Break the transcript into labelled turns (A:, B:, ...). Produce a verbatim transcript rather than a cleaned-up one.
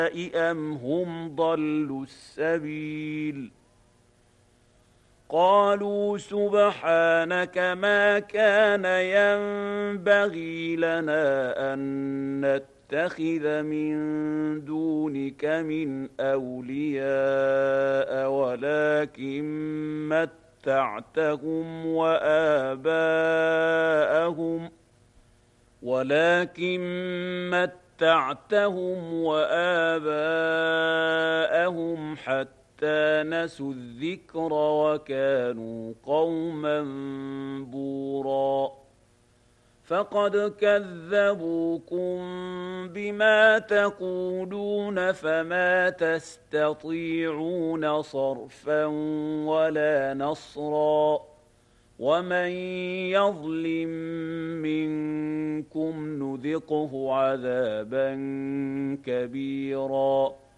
A: أم هم ضلوا السبيل قالوا سبحانك ما كان ينبغي لنا أن نتخذ من دونك من أولياء ولكن متعتهم وآباءهم ولكن متعتهم وآباءهم حتى نسوا الذكر وكانوا قوما بورا فقد كذبوكم بما تقولون فما تستطيعون صرفا ولا نصرا ومن يظلم منكم نذقه عذابا كبيرا